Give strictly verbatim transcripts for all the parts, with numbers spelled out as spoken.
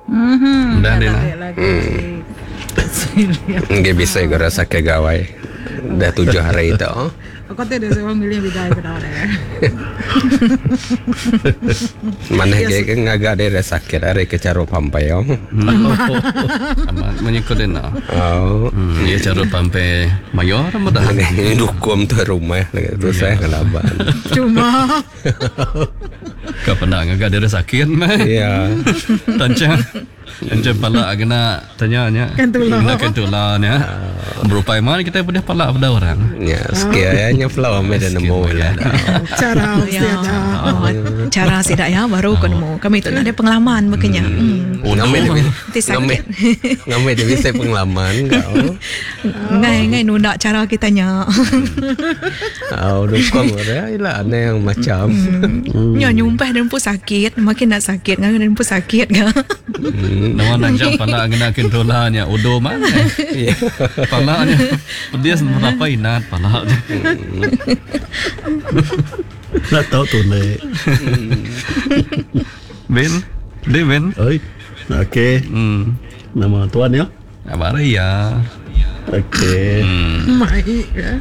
Mhm. Dah dia lagi. Nggak bisa gue rasa kegawai. Dah tujuh hari itu. Aku tak ada seorang milih bidai ke dalam ya. Mana kayak ngagak ada sakit hari kecarup sampai yo. Amat menyekutin lah. Oh, Dia cara sampai mayor mudah. dukum tu rumah tu saya kelaban. Cuma Kau pernah ngagak ada sakit mah? Iya. Tancang. Tancang pala agak tanya-nya. Kentulah. Nak kentulah ya. Berupaya mana kita boleh pala pada orang. Ya, sekiranya flower me dan nemu lah. cara Ya, mesti ada. oh, cara sidak ya baru ketemu. Kami itu ada pengalaman makanya. Hmm. Ngambil dia Nanti sakit. ngambil dia bisa pengalaman kau. Ngai ngai nunda cara kitanya. Oh, dukum ada lah ada yang macam. Nya nyumpah dan pun sakit, makin nak sakit, ngai dan pun sakit kan. Nama nanjang pala agak kentulahnya. Udo mana? Ya. Pala nya. Dia berapa inat pala. Tak tahu tu ni. Ben, dia Ben. Oi. Okey. Hmm. Nama tuan ya. Apa ya? Okey. Baik. Ya.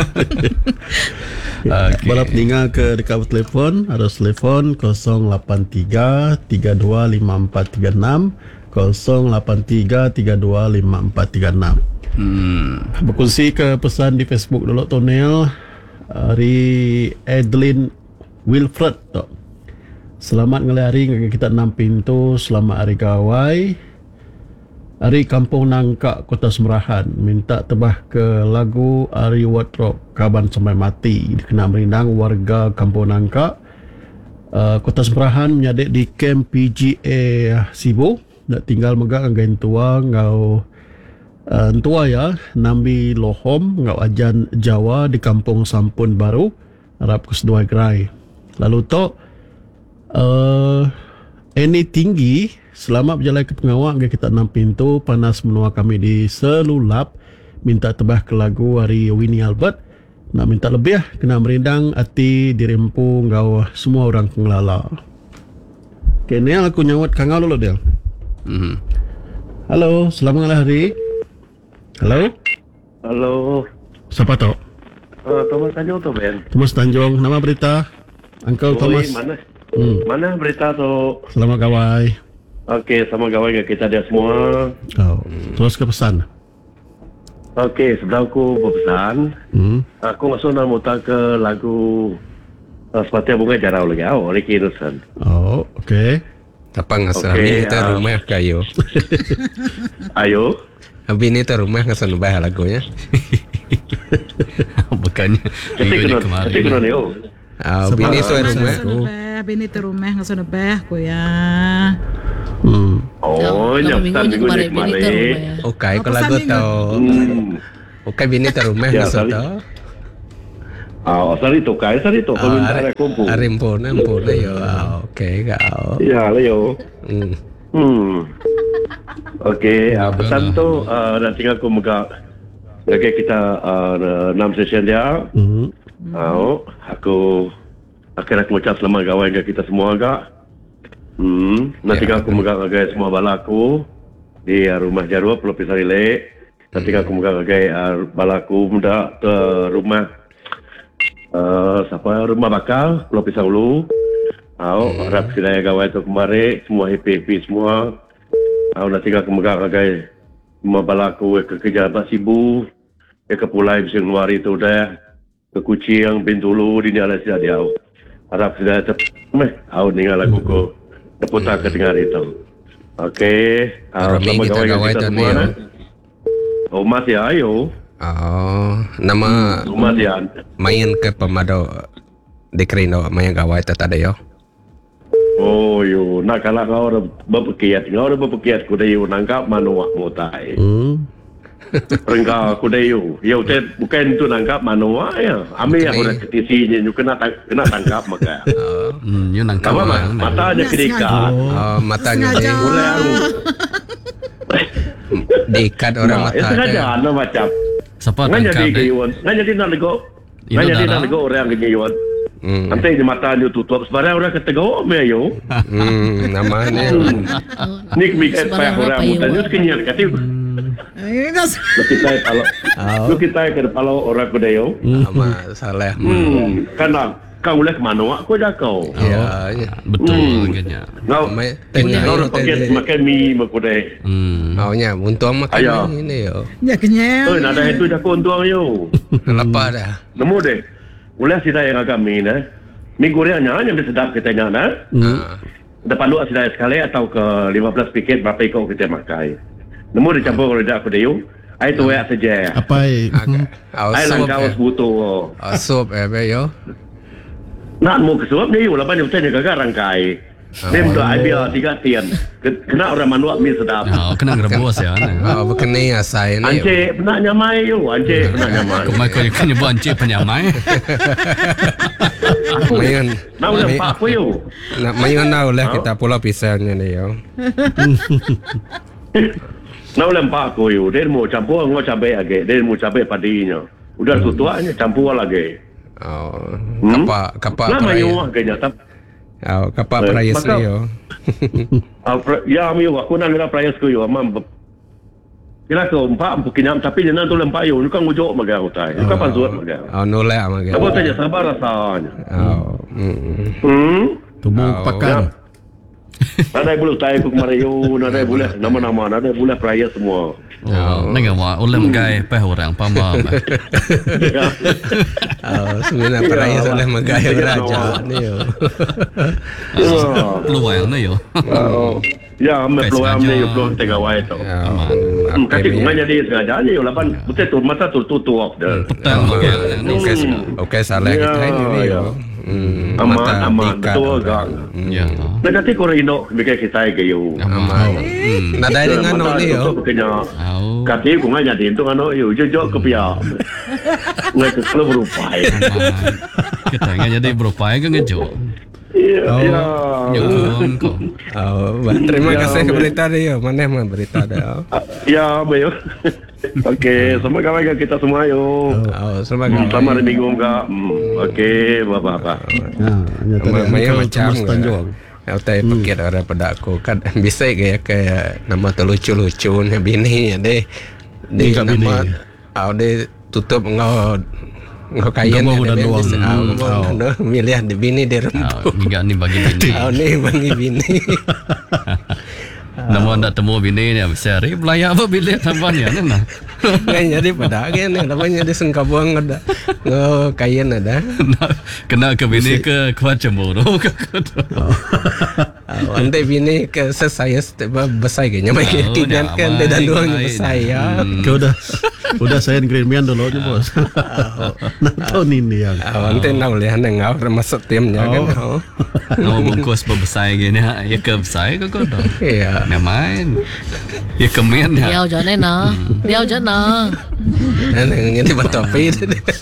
Okey. Balap tinggal ke dekat telefon, harus telefon kosong lapan tiga tiga dua lima empat tiga enam kosong lapan tiga tiga dua lima empat tiga enam. Hmm. Berkongsi ke pesan di Facebook dulu Tonel. Hari Adeline Wilfred tu. Selamat ngelari ngagi kita enam pintu, selamat hari gawai. Hari Kampung Nangka Kota Semerahan minta tebah ke lagu Ari Wardrobe Kaban Sampai Mati dikenal merindang warga Kampung Nangka uh, Kota Semerahan menyadik di kamp P G A Sibo nak tinggal megak ngagain tua ngau uh, tua ya nambi lohom ngau ajan Jawa di Kampung Sampun Baru harap kesedua gerai lalu to uh, Ini tinggi selamat berjalan ke pengawal kita enam pintu panas menua kami di Selulap minta tebah ke lagu hari Winnie Albert nak minta lebih kena merindang hati dirempu ngau semua orang pengelala. Okay, Niel aku nyawat kangau dulu Del. Hmm. Halo, selamat hari. Halo. Halo. Siapa tu? Uh, Thomas Tanjung tu Ben. Thomas Tanjung. Nama berita? Uncle Oi, Thomas. mana? Hmm. Mana berita tu? Selamat gawai. Okey, sama gawai dengan kita dia semua. Oh, terus ke pesan. Okey, sebelum aku berpesan, Hmm. aku masuk nak mutar ke lagu uh, Sepatutnya Bunga Jarau lagi. Oh, Ricky Innocent. Oh, okey. Apa ngasal Okey, okay, ni tu uh, rumah kayu. Ayo. Habis ni tu rumah ngasal bah lagunya. Bukannya Kita minggu kena, kemarin. kita kena ni. Oh. Ah, habis ni tu rumah. Ngasih bini tu rumah ngasih nebeh aku ya. Hmm. Oh, nyaptan minggu ni kemarin. Okay, Apa kalau lagu samping tu. Hmm. Okay, bini tu rumah Ya, ngasal sorry. tu. Ah, sari tu kai, sari tu. Kau minta ada kumpul. Arimpun, arimpun lah yo. Ah, okay, kau. Ya, lah yo. Hmm. Hmm. Okey, uh, pesan tu uh, nanti aku megak lagi kita uh, enam session dia. Hmm. Oh, aku akan aku ucap selamat gawai dengan kita semua agak. Hmm, nanti Ya, aku megak lagi semua balaku di uh, rumah Jarua Pulau Pisang Rilek. Nanti aku megak lagi uh, balaku muda ke rumah uh, siapa rumah bakal Pulau Pisang Ulu. Oh, hmm. harap saya gawai tu kemarin semua happy-happy semua. Oh, nanti aku megak lagi semua balaku ke kerja Abang Sibu. Ke Pulai bisa luar itu dah. Ke Kucing, Bintulu, di ni ala siap dia. Harap sudah tetap meh. Aku dengar lagu ko. Keputar ke dengar itu. Okey. Orang ni kita gawai tu ni. Oh, masih ayo. Oh, nama Masih main ke pemado dekrino main gawai tu tak ada yo. Oh, yo. Nak kalau kau orang berpekiat. Kau orang berpekiat. Kuda yo nangkap manuak mutai. Hmm. Rengkau kuda yo. Yo, bukan tu nangkap manuak ya. Ambil yang udah ketisinya. You kena kena tangkap maka. Hmm, you nangkap. Apa mak? Matanya kedika. Oh, matanya Sengaja. dia Boleh aku. diikat orang Nah, mata. itu sengaja tu. anda macam. Siapa Ngan tangkap jadi deh? kayuan. Ngan jadi nak nego. Ino Ngan jadi darah? nak nego orang kayuan. Hmm. Nanti di mata dia tutup sebarang orang kata gawak me ayo. Hmm, nama ni. Ni mikir payah orang muda ni kenyar kata. Ay, kas. Lu kita kalau lu kita ke kalau orang kuda yo. Nama salah. Hmm, karena kau boleh ke mana aku dah kau. Ya, ya. Betul Hmm. agaknya. Kau Mai tengah kau yo orang pakai makan mi makuda. Hmm. Oh nya, untung makan Ayah. ini yo. Ya kenyal. Oh, nada itu dah kontuang yo. Lapar dah. Nemu deh. Boleh sida yang agak mi nah. Mi gorengnya yang sedap kita nya nah. Ah. Depan lu sida sekali atau ke lima belas piket berapa ikut kita makai. Nemu dicampur oleh dak aku deu. Ai tu ya saja. Apa eh? Agak. Au Ai lang sup. kau eh. sebutu. Au sup eh be yo. Nak mau kesuap ni lah banyak betul jaga rangkai. Ni untuk ai biar tiga tian. Kena orang manuak mi sedap. Oh, kena ngerebus ya. Oh, bekeni asai ni. Ance pernah nyamai yo, ance pernah nyamai. Kau mai kau kan nyebut anjing penyamai. Mayon. Nak ulang pak apa yo? Nak mayon na oleh kita pulau pisangnya ni yo. Nak ulang pak aku yo. Dia mau campur ngau cabai lagi. Dia mau cabai padinya. Udah tutuannya campur lagi. Oh, Hmm? kapa kapa Lama peraya. yo kayaknya tap. Oh, kapa Eh, peraya maka- sih yo. Ya mi yo aku nak nak prayas ku yo amam. Kira ko empat pukinam tapi dia nak tu lempak yo. Lu kan ngujok maga utai. Lu kan panzuat maga. Oh, nolak mage. Apa saja sabar rasanya. Oh, hmm. Hmm. Tumbuh Oh. pakar. Ada boleh tay ku kemarin yo, ada boleh nama-nama, ada boleh prayas semua. Oh, nengah wah, oleh menggai peh orang pamam. Oh, sebenarnya peraya oleh megaya raja ni yo. Peluang ni yo. Oh. Ya, me Kayak peluang sengaja. ni peluang tengah wae tu. Ya, Hmm, apa Kaki ni? kumanya dia sengaja ni yo lapan betul tu mata tu tutup dah. Petang makan. Okey, okey salah Ya, kita ini ya. yo. Hmm, Aman, mata aman, tikat betul orang. agak. Hmm. Ya. Nak kata korang indok bikin kita ke yo. Aman. Nadai dengan no ni yo. Kena Oh. kaki kumanya dia tu kan yo jojok ke pia. Ngai ke klub rupai. Kita ingat jadi berupaya ke ngejo. Ya, ya. Ya kau. Oh, bah, terima Ya, kasih aman. berita dia yo. Mana mah berita dia. Ya, bayo. Okey, selamat kawai kita semua yo. Oh, selamat Hmm, kawai. Selamat hari minggu enggak. Hmm, okey, apa-apa. Ha, hanya tadi Maya Uncle macam Thomas Tanjung. Ya, saya pikir orang pada aku kan bisa kayak kayak nama tu lucu-lucu ni bini ya deh. Dia Tinggal bini. nama au dia tutup ngau ngau kain Ngau dia dan doang. bisa au Hmm, ngau au. dan milih di bini dia Oh, rempuk. hingga ni bagi bini. Au ni bagi bini. Namun nak temu bini ni bisa hari belaya apa bilik tambannya ni nah. Kan jadi pada kan ni namanya dia sengkabuang ada ngau kain ada. Kena ke bini ke kuat cemburu ke kuat. Au ante bini ke sesaya setiap besar kayaknya Oh, mai kinan dah kan dia dan baik, doang baik. besar ya. Kau udah udah saya gremian dulu ni bos. Nak tahu ni ni yang. Au ante nak boleh hang ngau masuk timnya kan. Oh. Nama bungkus berbesar gini ha. Ya ke besar ke kau dah. Iya. Nak main. Ya kemen ya. Đeo cho nên nó Đeo cho nó Ano nga di ba topi?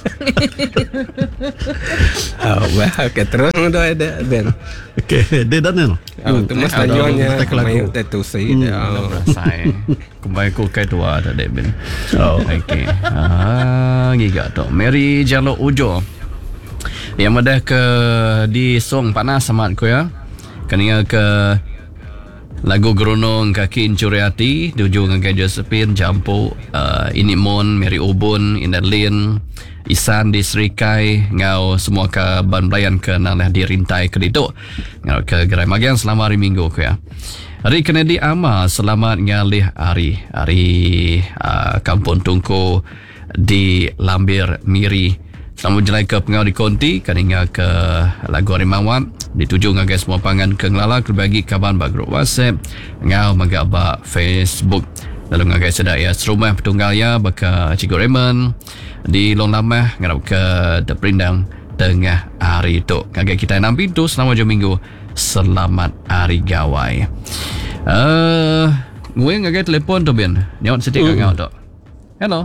Oh, bah, ke terus mo do ada Ben. Okey, dia dah ni. Oh, tu mas tanyonya tak laku. may tetu say. Oh. Besar. Kembali ku kai tua ada dek ben. Oh. Okey. Ah, giga tu. Mary Jalo Ujo. Yang ada ke di Song panas sama ku ya. Kania ke lagu Geronong Kaki Incuriati di ujung dengan Josephine Jampu uh, Ini Mon Mary Ubun Inalin Isan di Serikai ngau semua ke ban belayan ke nalah dirintai ke ditu ngau ke gerai magian selama hari minggu ku ya. Hari Kennedy Ama selamat ngalih hari hari uh, Kampung Tungku di Lambir Miri. Selamat jelai ke pengau di Konti kaninga ke lagu Harimawat dituju ngagai semua pangan ke ngelala ke bagi kaban ba grup WhatsApp ngau magaba Facebook lalu ngagai sedaya ya serumah petunggal ya baka Cikgu Raymond di Long Lamah ngarap ke Deprindang tengah hari itu ngagai kita enam pintu selamat jam minggu selamat hari gawai. Eh uh, gue ngagai telefon tu Ben nyawat sedih mm. ngau tu. Hello.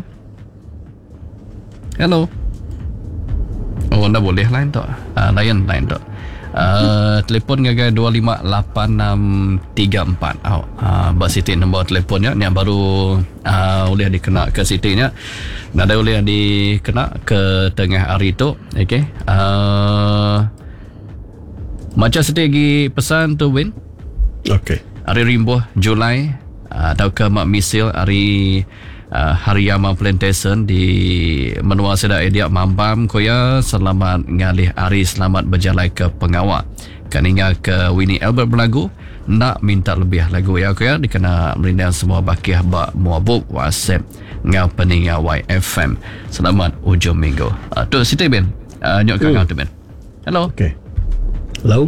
Hello. Oh, anda boleh lain tak? Uh, lain lain tak. Uh, telefon ngagai dua lima lapan enam tiga empat. Oh, uh, Mbak Siti nombor telefonnya yang baru uh, boleh dikena ke Siti nya. Nada boleh dikena ke tengah hari tu. Okey. Uh, macam Siti lagi pesan tu Win. Okey. Hari Rimbuh Julai uh, atau ke Mak Misil hari uh, Hariyama Plantation di menua sedak ediak Mambam koya. Selamat ngalih hari, selamat berjalan ke pengawal. Kan ingat ke Winnie Albert berlagu nak minta lebih lagu ya koya dikena merindang semua bakiah bak muabuk WhatsApp ngau peninga Y F M. Selamat ujung minggu. Uh, tu Siti Ben. Uh, nyok kau tu Ben. Hello. Okey. Hello.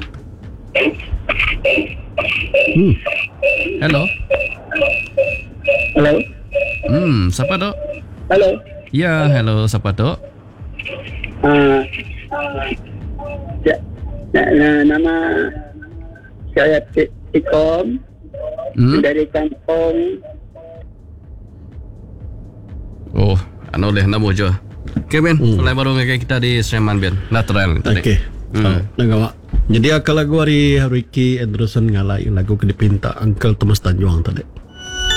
Hmm. Hello. Hello. Hmm, siapa tu? Hello. Ya, hello, siapa tu? Uh, ya, na, na, nama saya Ikom Hmm? dari kampung. Oh, anu leh nama je. Okay Ben, hmm. mulai baru dengan kita di Sreman Ben. Lateral tadi. Okey. Hmm. Hmm. Nak Jadi akal lagu hari Ricky Anderson ngalai lagu ke dipinta Uncle Thomas Tanjuang tadi.